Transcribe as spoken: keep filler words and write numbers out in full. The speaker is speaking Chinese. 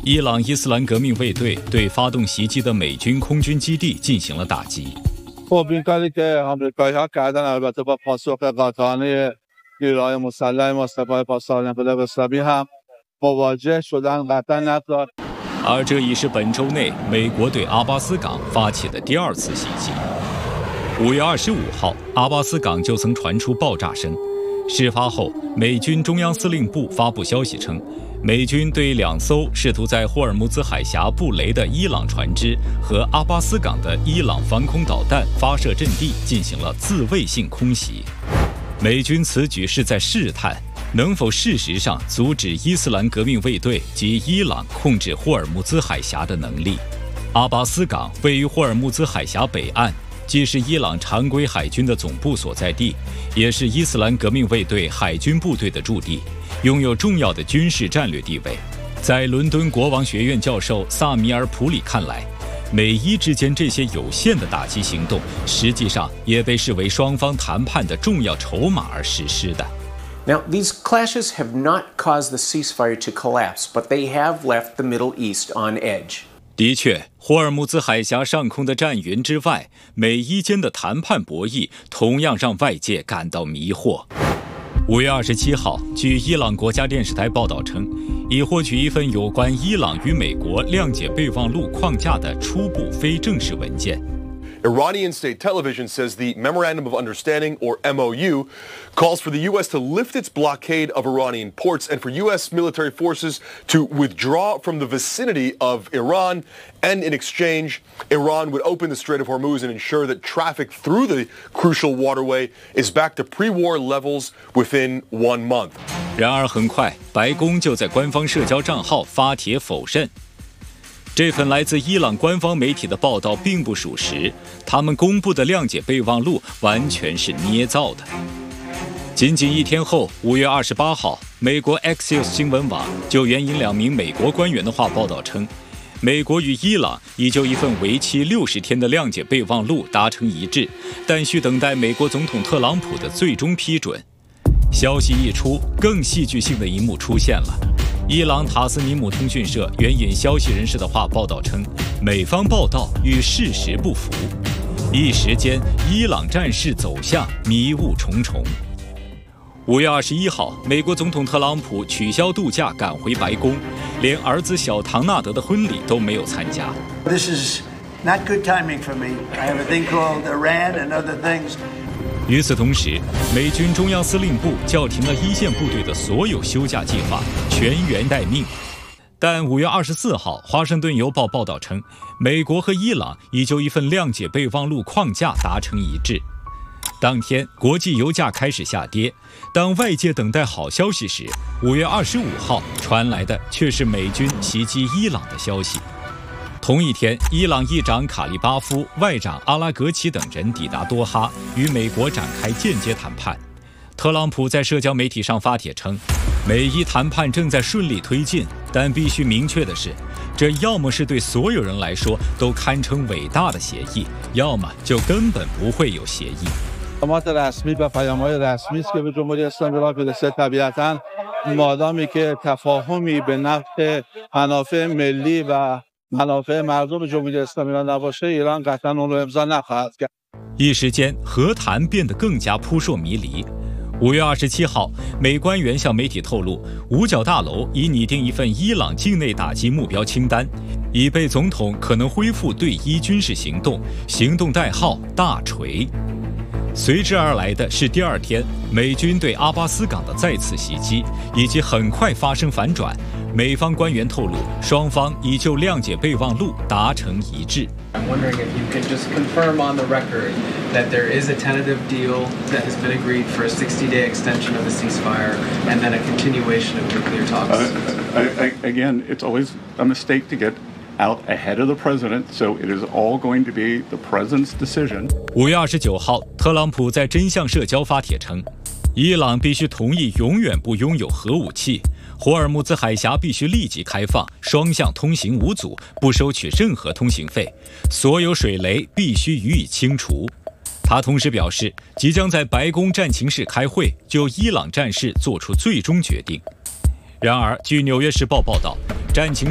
伊朗伊斯兰革命卫队对发动袭击的美军空军基地进行了打击。 خب این کاری که آمریکایی‌ها کردن البته با پاسخ قاطعانه نیروهای مسلح ما سپاه پاسداران انقلاب اسلامی هم مواجه شدن قطعا نذار。 而这已是本周内美国对阿巴斯港发起的第二次袭击。五月二十五号，阿巴斯港就曾传出爆炸声。事发后，美军中央司令部发布消息称，美军对两艘试图在霍尔木兹海峡布雷的伊朗船只和阿巴斯港的伊朗防空导弹发射阵地进行了自卫性空袭。美军此举是在试探能否事实上阻止伊斯兰革命卫队及伊朗控制霍尔木兹海峡的能力。阿巴斯港位于霍尔木兹海峡北岸，既是伊朗常规海军的总部所在地，也是伊斯兰革命卫队海军部队的驻地，拥有重要的军事战略地位。在伦敦国王学院教授萨米尔·普里看来，美伊之间这些有限的打击行动，实际上也被视为双方谈判的重要筹码而实施的。 Now, these clashes have not caused the ceasefire to collapse, but they have left the Middle East on edge. 的确，霍尔木兹海峡上空的战云之外，美伊间的谈判博弈同样让外界感到迷惑。五月二十七号，据伊朗国家电视台报道称，已获取一份有关伊朗与美国谅解备忘录框架的初步非正式文件。 Iranian state television says the Memorandum of Understanding, or M O U, calls for the U S to lift its blockade of Iranian ports and for U S military forces to withdraw from the vicinity of Iran, and in exchange, Iran would open the Strait of Hormuz and ensure that traffic through the crucial waterway is back to pre-war levels within one month. 然而很快，白宫就在官方社交账号发帖否认。这份来自伊朗官方媒体的报道并不属实，他们公布的谅解备忘录完全是捏造的。仅仅一天后，五月二十八号，美国 Axios 新闻网就援引两名美国官员的话报道称，美国与伊朗已就一份为期六十天的谅解备忘录达成一致，但需等待美国总统特朗普的最终批准。消息一出，更戏剧性的一幕出现了。伊朗塔斯尼姆通讯社援引消息人士的话报道称，美方报道与事实不符，一时间伊朗战事走向迷雾重重。五月二十一号，美国总统特朗普取消度假赶回白宫，连儿子小唐纳德的婚礼都没有参加。 This is not good timing for me. I have a thing called Iran and other things. 与此同时，美军中央司令部叫停了一线部队的所有休假计划，全员待命。但五月二十四号，《华盛顿邮报》报道称，美国和伊朗已就一份谅解备忘录框架达成一致。当天，国际油价开始下跌。当外界等待好消息时，五月二十五号传来的却是美军袭击伊朗的消息。同一天，伊朗议长卡利巴夫、外长阿拉格齐等人抵达多哈，与美国展开间接谈判。特朗普在社交媒体上发帖称，美伊谈判正在顺利推进，但必须明确的是，这要么是对所有人来说都堪称伟大的协议，要么就根本不会有协议。 پیامات رسمی و پیام‌های رسمی است که به جمهوری اسلامی راه برسه طبیعتاً مادامی که تفاهمی به نفع منافع ملی و منافع مردم جمهوری اسلامی را نباشه ایران قطعاً اون رو امضا نخواهد کرد。 一时间，和谈变得更加扑朔迷离。五月二十七号，美官员向媒体透露，五角大楼已拟定一份伊朗境内打击目标清单，以备总统可能恢复对伊军事行动，行动代号“大锤”。随之而来的是第二天美军对阿巴斯港的再次袭击，以及很快发生反转。美方官员透露，双方已就谅解备忘录达成一致。 I'm wondering if you could just confirm on the record that there is a tentative deal that has been agreed for a sixty-day extension of the ceasefire and then a continuation of nuclear talks. Uh, I, I, again, it's always a mistake to get out ahead of the president, so it is all going to be the president's decision. 五月二十九号，特朗普在真相社交发帖称，伊朗必须同意永远不拥有核武器，霍尔木兹海峡必须立即开放，双向通行无阻，不收取任何通行费，所有水雷必须予以清除。他同时表示，即将在白宫战情室开会，就伊朗战事做出最终决定。然而，据《纽约时报》报道，战情